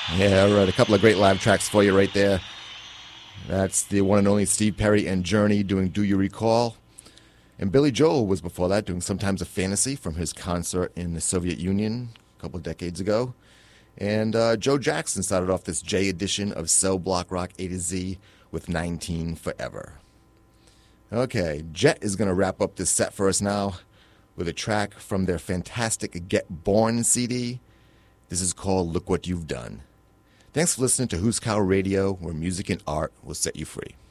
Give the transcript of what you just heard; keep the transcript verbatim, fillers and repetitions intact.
Yeah, all right. A couple of great live tracks for you right there. That's the one and only Steve Perry and Journey doing Do You Recall? And Billy Joel was before that doing Sometimes a Fantasy from his concert in the Soviet Union a couple of decades ago. And uh, Joe Jackson started off this J edition of Cell Block Rock A to Z with nineteen Forever. Okay, Jet is going to wrap up this set for us now with a track from their fantastic Get Born C D. This is called Look What You've Done. Thanks for listening to Who's Cow Radio, where music and art will set you free.